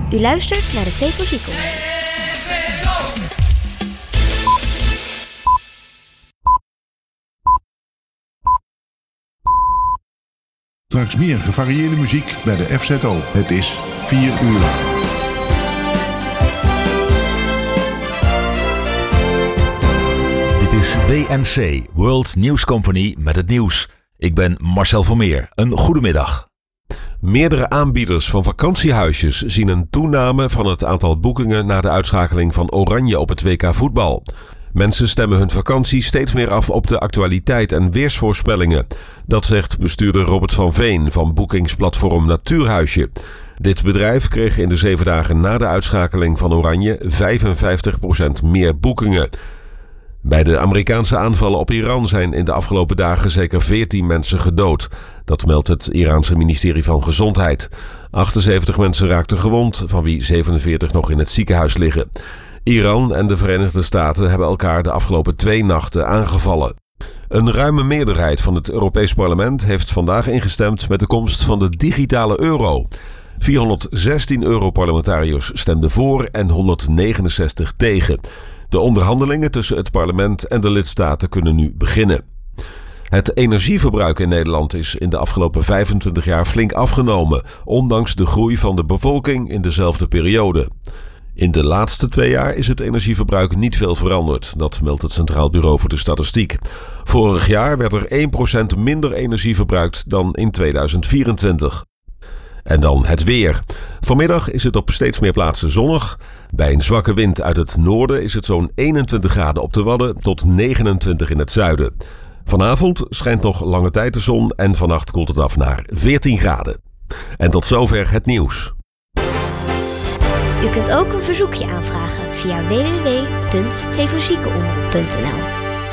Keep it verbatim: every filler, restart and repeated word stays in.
U luistert naar de Flevoziekon. Straks meer gevarieerde muziek bij de F Z O. Het is vier uur. Dit is W N C, World News Company, met het nieuws. Ik ben Marcel Vermeer. Een goedemiddag. Meerdere aanbieders van vakantiehuisjes zien een toename van het aantal boekingen na de uitschakeling van Oranje op het W K voetbal. Mensen stemmen hun vakantie steeds meer af op de actualiteit en weersvoorspellingen. Dat zegt bestuurder Robert van Veen van boekingsplatform Natuurhuisje. Dit bedrijf kreeg in de zeven dagen na de uitschakeling van Oranje vijfenvijftig procent meer boekingen. Bij de Amerikaanse aanvallen op Iran zijn in de afgelopen dagen zeker veertien mensen gedood. Dat meldt het Iraanse ministerie van Gezondheid. achtenzeventig mensen raakten gewond, van wie zevenenveertig nog in het ziekenhuis liggen. Iran en de Verenigde Staten hebben elkaar de afgelopen twee nachten aangevallen. Een ruime meerderheid van het Europees Parlement heeft vandaag ingestemd met de komst van de digitale euro. vierhonderdzestien Europarlementariërs stemden voor en honderdnegenenzestig tegen. De onderhandelingen tussen het parlement en de lidstaten kunnen nu beginnen. Het energieverbruik in Nederland is in de afgelopen vijfentwintig jaar flink afgenomen, ondanks de groei van de bevolking in dezelfde periode. In de laatste twee jaar is het energieverbruik niet veel veranderd, dat meldt het Centraal Bureau voor de Statistiek. Vorig jaar werd er één procent minder energie verbruikt dan in tweeduizend vierentwintig. En dan het weer. Vanmiddag is het op steeds meer plaatsen zonnig. Bij een zwakke wind uit het noorden is het zo'n eenentwintig graden op de Wadden tot negenentwintig in het zuiden. Vanavond schijnt nog lange tijd de zon en vannacht koelt het af naar veertien graden. En tot zover het nieuws. U kunt ook een verzoekje aanvragen via w w w punt flevoziekenomroep punt n l.